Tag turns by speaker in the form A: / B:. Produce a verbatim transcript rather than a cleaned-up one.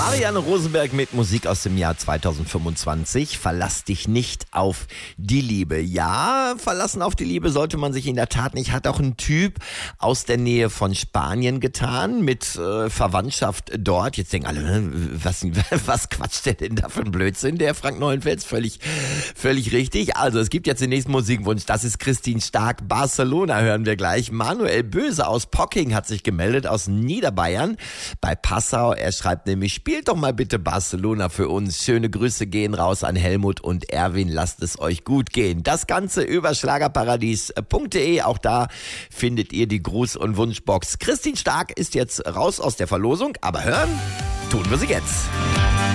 A: Marianne Rosenberg mit Musik aus dem Jahr zweitausendfünfundzwanzig. Verlass dich nicht auf die Liebe. Ja, verlassen auf die Liebe sollte man sich in der Tat nicht. Hat auch ein Typ aus der Nähe von Spanien getan, mit äh, Verwandtschaft dort. Jetzt denken alle, was, was quatscht der denn da für ein Blödsinn, der Frank Neuenfels? Völlig, völlig richtig. Also es gibt jetzt den nächsten Musikwunsch. Das ist Christine Stark. Barcelona hören wir gleich. Manuel Böse aus Pocking hat sich gemeldet, aus Niederbayern bei Passau. Er schreibt nämlich, spielt doch mal bitte Barcelona für uns. Schöne Grüße gehen raus an Helmut und Erwin. Lasst es euch gut gehen. Das Ganze über schlagerparadies punkt de. Auch da findet ihr die Gruß- und Wunschbox. Christine Stark ist jetzt raus aus der Verlosung, aber hören tun wir sie jetzt.